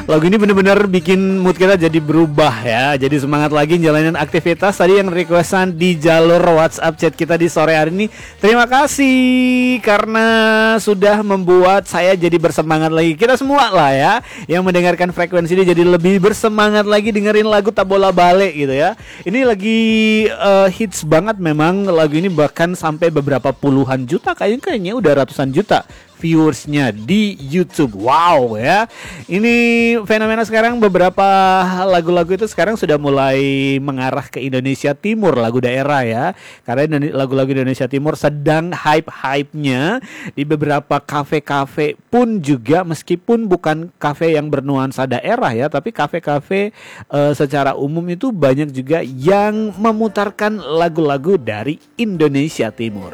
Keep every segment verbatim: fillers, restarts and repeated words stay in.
Lagu ini bener-bener bikin mood kita jadi berubah ya. Jadi semangat lagi jalanin aktivitas. Tadi yang requestan di jalur WhatsApp chat kita di sore hari ini, terima kasih karena sudah membuat saya jadi bersemangat lagi. Kita semua lah ya yang mendengarkan frekuensi ini jadi lebih bersemangat lagi dengerin lagu Tak Bola Balik gitu ya. Ini lagi uh, hits banget memang lagu ini, bahkan sampai beberapa puluhan juta, kayaknya kayaknya udah ratusan juta viewersnya di YouTube. Wow ya. Ini fenomena sekarang, beberapa lagu-lagu itu sekarang sudah mulai mengarah ke Indonesia Timur, lagu daerah ya. Karena lagu-lagu Indonesia Timur sedang hype-hypenya di beberapa kafe-kafe pun juga, meskipun bukan kafe yang bernuansa daerah ya, tapi kafe-kafe uh, secara umum itu banyak juga yang memutarkan lagu-lagu dari Indonesia Timur.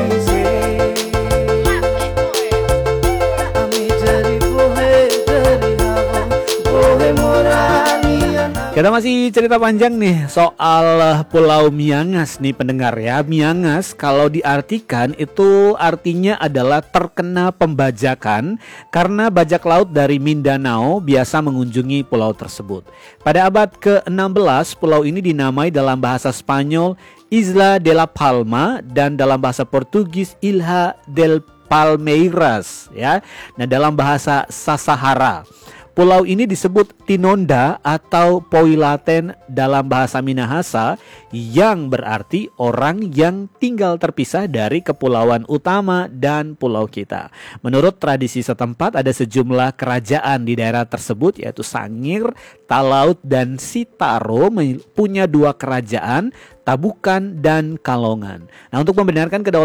Kita masih cerita panjang nih soal Pulau Miangas nih pendengar ya. Miangas kalau diartikan itu artinya adalah terkena pembajakan, karena bajak laut dari Mindanao biasa mengunjungi pulau tersebut. Pada abad ke enam belas pulau ini dinamai dalam bahasa Spanyol Isla de la Palma dan dalam bahasa Portugis Ilha del Palmeiras ya. Nah, dalam bahasa Sasahara pulau ini disebut Tinonda atau Poilaten dalam bahasa Minahasa, yang berarti orang yang tinggal terpisah dari kepulauan utama dan pulau kita. Menurut tradisi setempat ada sejumlah kerajaan di daerah tersebut, yaitu Sangir, Talaut, dan Sitaro punya dua kerajaan, Tabukan dan Kalongan. Nah, untuk membenarkan kedaulatan